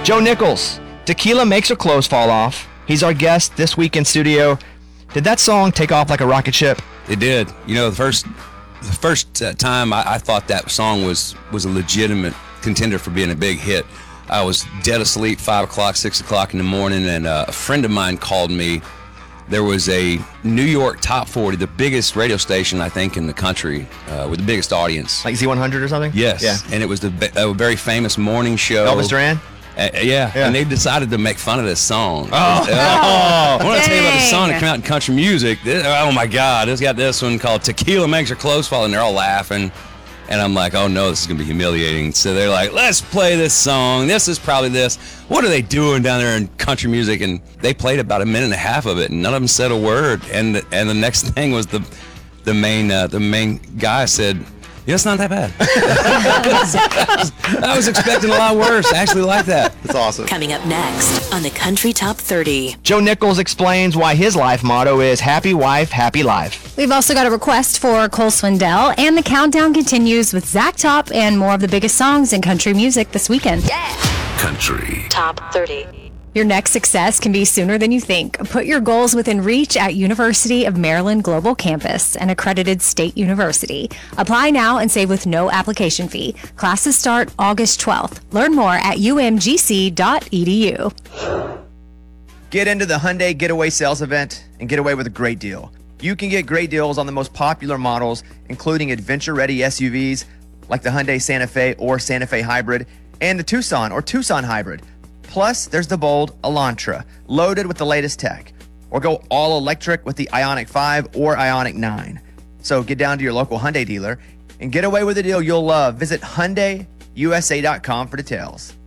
Joe Nichols, Tequila Makes Her Clothes Fall Off. He's our guest this week in studio. Did that song take off like a rocket ship? It did. You know, the first time I thought that song was a legitimate contender for being a big hit. I was dead asleep, 5 o'clock, 6 o'clock in the morning, and a friend of mine called me. There was a New York Top 40, the biggest radio station, I think, in the country, with the biggest audience. Like Z100 or something? Yes. Yeah. And it was a very famous morning show. Elvis Duran? Yeah, and they decided to make fun of this song. Oh, I want to tell you about the song that came out in country music. Oh my God, it's got this one called Tequila Makes Her Clothes Fall, and they're all laughing. And I'm like, oh no, this is going to be humiliating. So they're like, let's play this song. This is probably this. What are they doing down there in country music? And they played about a minute and a half of it, and none of them said a word. And the next thing was the main guy said, yeah, it's not that bad. I was expecting a lot worse. I actually like that. That's awesome. Coming up next on the Country Top 30. Joe Nichols explains why his life motto is Happy Wife, Happy Life. We've also got a request for Cole Swindell, and the countdown continues with Zach Top and more of the biggest songs in country music this weekend. Yeah. Country Top 30. Your next success can be sooner than you think. Put your goals within reach at University of Maryland Global Campus, an accredited state university. Apply now and save with no application fee. Classes start August 12th. Learn more at umgc.edu. Get into the Hyundai Getaway Sales Event and get away with a great deal. You can get great deals on the most popular models, including adventure-ready SUVs like the Hyundai Santa Fe or Santa Fe Hybrid and the Tucson or Tucson Hybrid. Plus, there's the bold Elantra, loaded with the latest tech. Or go all electric with the Ioniq 5 or Ioniq 9. So get down to your local Hyundai dealer and get away with a deal you'll love. Visit HyundaiUSA.com for details.